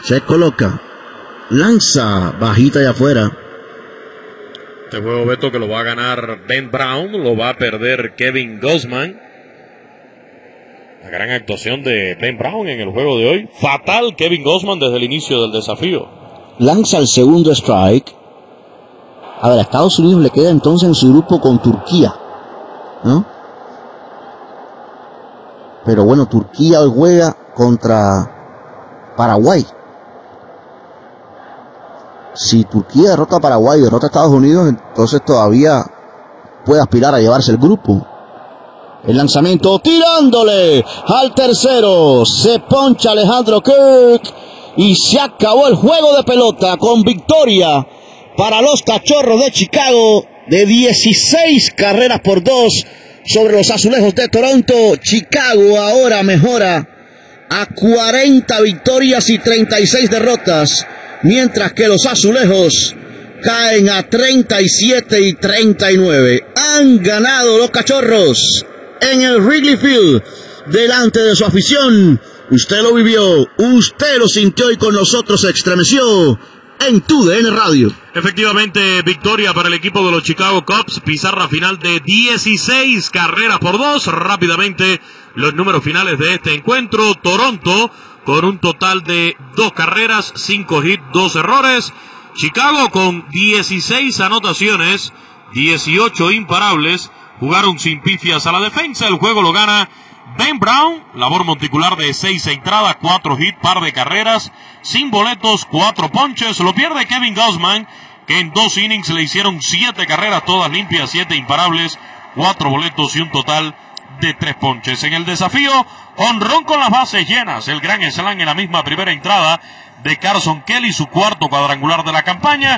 Se coloca. Lanza bajita y afuera. Este juego, Beto, que lo va a ganar Ben Brown, lo va a perder Kevin Gausman. La gran actuación de Ben Brown en el juego de hoy. Fatal Kevin Gausman desde el inicio del desafío. Lanza el segundo strike. A ver, a Estados Unidos le queda entonces en su grupo con Turquía, ¿no? Pero bueno, Turquía hoy juega contra Paraguay. Si Turquía derrota a Paraguay y derrota a Estados Unidos, entonces todavía puede aspirar a llevarse el grupo. El lanzamiento tirándole al tercero. Se poncha Alejandro Kirk y se acabó el juego de pelota con victoria para los Cachorros de Chicago de 16 carreras por 2 sobre los Azulejos de Toronto. Chicago ahora mejora a 40 victorias y 36 derrotas, mientras que los Azulejos caen a 37 y 39. Han ganado los Cachorros en el Wrigley Field, delante de su afición. Usted lo vivió, usted lo sintió y con nosotros se estremeció en TUDN Radio. Efectivamente, victoria para el equipo de los Chicago Cubs, pizarra final de 16 carreras por 2. Rápidamente, los números finales de este encuentro. Toronto con un total de 2 carreras, 5 hits, 2 errores. Chicago con 16 anotaciones, 18 imparables. Jugaron sin pifias a la defensa. El juego lo gana Ben Brown, labor monticular de 6 entradas, 4 hits, par de carreras, sin boletos, 4 ponches. Lo pierde Kevin Gausman, que en 2 innings le hicieron 7 carreras, todas limpias, 7 imparables, 4 boletos y un total de 3 ponches. En el desafío, honrón con las bases llenas, el gran slam en la misma primera entrada de Carson Kelly, su cuarto cuadrangular de la campaña.